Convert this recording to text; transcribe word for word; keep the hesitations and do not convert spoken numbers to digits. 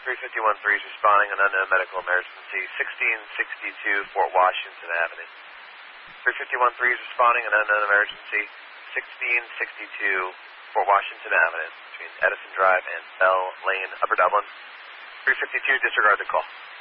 three fifty-one three is responding an unknown medical emergency, sixteen sixty-two Fort Washington Avenue. three fifty-one three is responding an unknown emergency, sixteen sixty-two Fort Washington Avenue, between Edison Drive and Bell Lane, Upper Dublin. three fifty-two, disregard the call.